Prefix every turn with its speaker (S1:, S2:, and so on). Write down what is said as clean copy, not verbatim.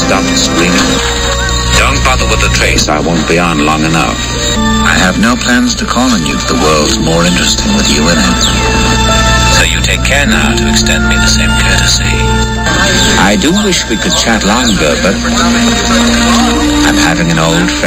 S1: stop screaming? Don't bother with the trace. I won't be on long enough. I have no plans to call on you. The world's more interesting with you in it. So you take care now to extend me the same courtesy. I do wish we could chat longer, but I'm having an old friend